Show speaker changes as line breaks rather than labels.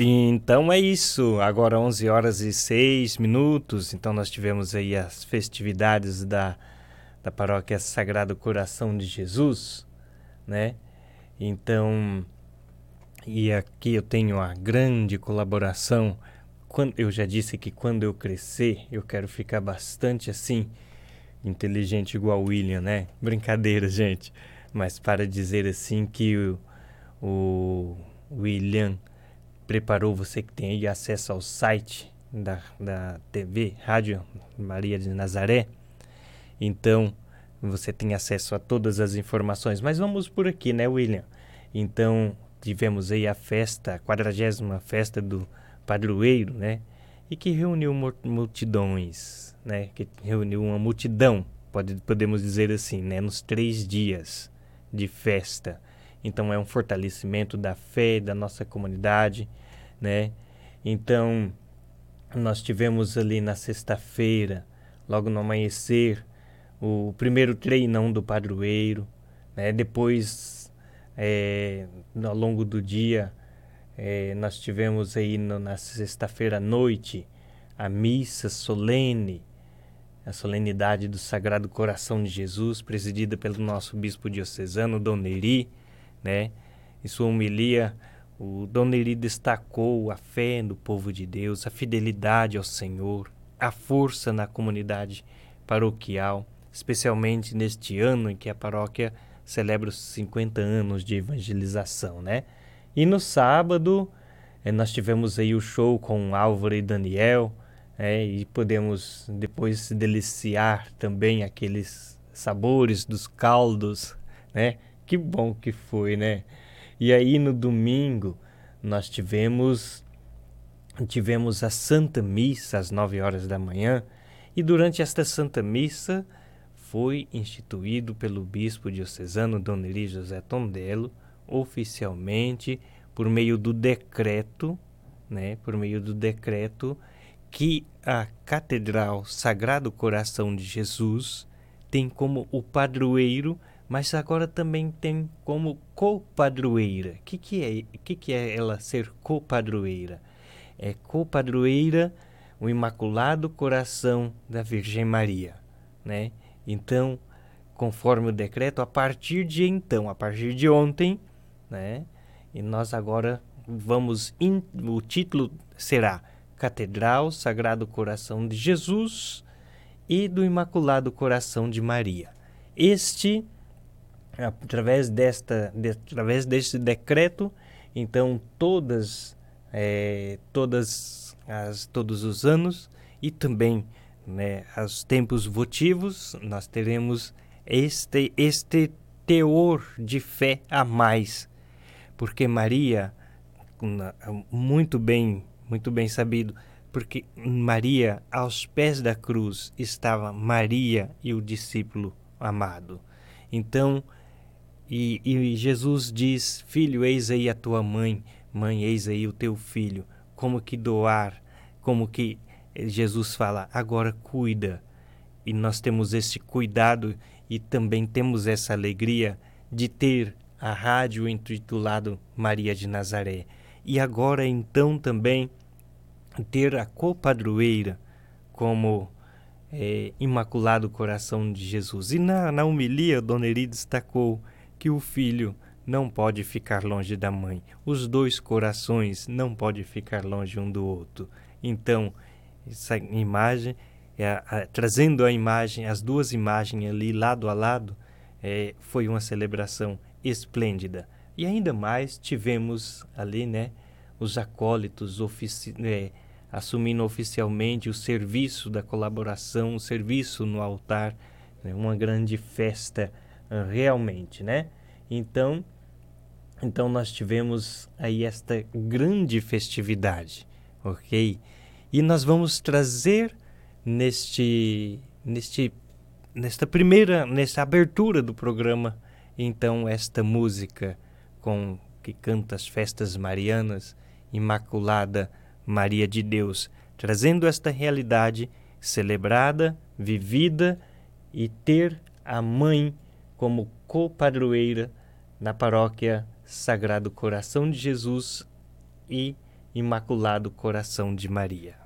Então é isso, agora 11 horas e 6 minutos, então nós tivemos aí as festividades da Paróquia Sagrado Coração de Jesus, né? Então, e aqui eu tenho a grande colaboração, eu já disse que quando eu crescer, eu quero ficar bastante assim, inteligente igual o William, né? Brincadeira, gente, mas para dizer assim que o William preparou, você que tem aí acesso ao site da TV, Rádio Maria de Nazaré, então você tem acesso a todas as informações. Mas vamos por aqui, né, William? Então tivemos aí a festa, a 40ª festa do padroeiro, né? E que reuniu multidões, né? Que reuniu uma multidão, podemos dizer assim, né? Nos 3 dias de festa. Então é um fortalecimento da fé da nossa comunidade, né? Então nós tivemos ali na sexta-feira, logo no amanhecer, o primeiro treinão do padroeiro, né? Depois, ao longo do dia, nós tivemos aí na sexta-feira à noite a missa solene, a solenidade do Sagrado Coração de Jesus, presidida pelo nosso bispo diocesano, Dom Neri, né? Em sua homilia, o Dom Neri destacou a fé do povo de Deus, a fidelidade ao Senhor, a força na comunidade paroquial, especialmente neste ano em que a paróquia celebra os 50 anos de evangelização, né? E no sábado, nós tivemos aí o show com Álvaro e Daniel, e podemos depois se deliciar também aqueles sabores dos caldos, né? Que bom que foi, né? E aí no domingo nós tivemos a Santa Missa às 9 horas da manhã, e durante esta Santa Missa foi instituído pelo bispo diocesano Dom Neri José Tondelo, oficialmente, por meio do decreto, né? Por meio do decreto, que a Catedral Sagrado Coração de Jesus tem como o padroeiro, mas agora também tem como copadroeira. O que é ela ser copadroeira? É copadroeira o Imaculado Coração da Virgem Maria, né? Então, conforme o decreto, a partir de ontem, né? E nós agora o título será Catedral Sagrado Coração de Jesus e do Imaculado Coração de Maria. Através deste decreto, então todos os anos e também, né, aos tempos votivos, nós teremos este teor de fé a mais, porque Maria, muito bem sabido, porque Maria, aos pés da cruz, estava Maria e o discípulo amado. Então, e Jesus diz: filho, eis aí a tua mãe, mãe, eis aí o teu filho. Como que Jesus fala, agora cuida. E nós temos esse cuidado e também temos essa alegria de ter a rádio intitulado Maria de Nazaré. E agora então também ter a copadroeira como Imaculado Coração de Jesus. E na homilia, Dona Eri destacou que o filho não pode ficar longe da mãe. Os 2 corações não podem ficar longe um do outro. Então, essa imagem, trazendo as 2 imagens ali lado a lado, foi uma celebração esplêndida. E ainda mais tivemos ali, né, os acólitos assumindo oficialmente o serviço da colaboração, o serviço no altar, né, uma grande festa realmente, né? Então nós tivemos aí esta grande festividade, ok? E nós vamos trazer nesta abertura do programa, então, esta música que canta as festas marianas, Imaculada Maria de Deus, trazendo esta realidade celebrada, vivida, e ter a mãe como copadroeira na paróquia Sagrado Coração de Jesus e Imaculado Coração de Maria.